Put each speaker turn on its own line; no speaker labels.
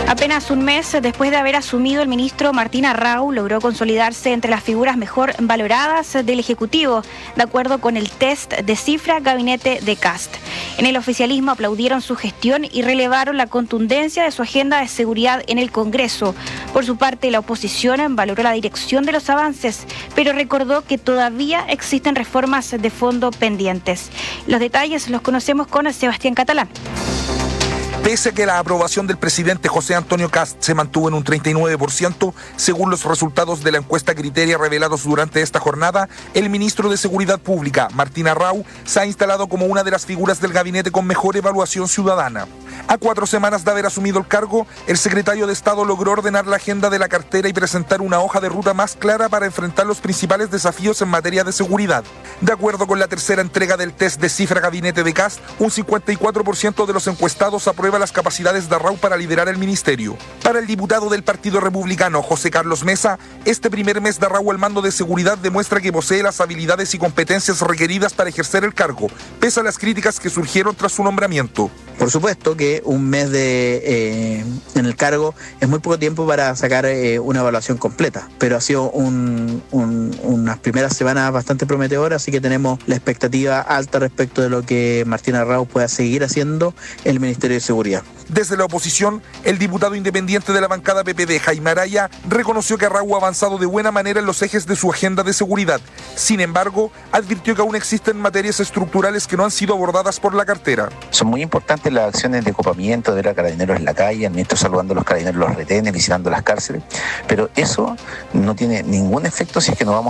Apenas un mes después de haber asumido, el ministro Martín Arrau logró consolidarse entre las figuras mejor valoradas del Ejecutivo, de acuerdo con el test de cifra Gabinete de Kast. En el oficialismo aplaudieron su gestión y relevaron la contundencia de su agenda de seguridad en el Congreso. Por su parte, la oposición valoró la dirección de los avances, pero recordó que todavía existen reformas de fondo pendientes. Los detalles los conocemos con Sebastián Catalán.
Pese a que la aprobación del presidente José Antonio Kast se mantuvo en un 39%, según los resultados de la encuesta Criteria revelados durante esta jornada, el ministro de Seguridad Pública, Martín Arrau, se ha instalado como una de las figuras del gabinete con mejor evaluación ciudadana. A 4 semanas de haber asumido el cargo, el secretario de Estado logró ordenar la agenda de la cartera y presentar una hoja de ruta más clara para enfrentar los principales desafíos en materia de seguridad. De acuerdo con la tercera entrega del test de cifra Gabinete de Kast, un 54% de los encuestados aprueba las capacidades de Arrau para liderar el ministerio. Para el diputado del Partido Republicano, José Carlos Mesa, este primer mes de Arrau al mando de seguridad demuestra que posee las habilidades y competencias requeridas para ejercer el cargo, pese a las críticas que surgieron tras su nombramiento.
Por supuesto que un mes en el cargo es muy poco tiempo para sacar una evaluación completa, pero ha sido unas primeras semanas bastante prometedoras, así que tenemos la expectativa alta respecto de lo que Martín Arrau pueda seguir haciendo en el Ministerio de Seguridad.
Desde la oposición, el diputado independiente de la bancada PPD, Jaime Araya, reconoció que Arrau ha avanzado de buena manera en los ejes de su agenda de seguridad. Sin embargo, advirtió que aún existen materias estructurales que no han sido abordadas por la cartera.
Son muy importantes las acciones de copamiento, de ver a carabineros en la calle, el ministro saludando a los carabineros, los retenes, visitando las cárceles, pero eso no tiene ningún efecto si es que no vamos